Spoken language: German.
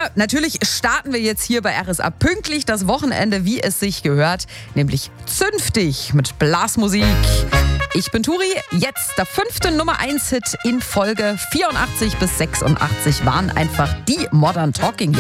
natürlich starten wir jetzt hier bei RSA pünktlich das Wochenende, wie es sich gehört, nämlich zünftig mit Blasmusik. Ich bin Turi, jetzt der 5. Nummer 1 Hit in Folge. 84 bis 86 waren einfach die Modern Talking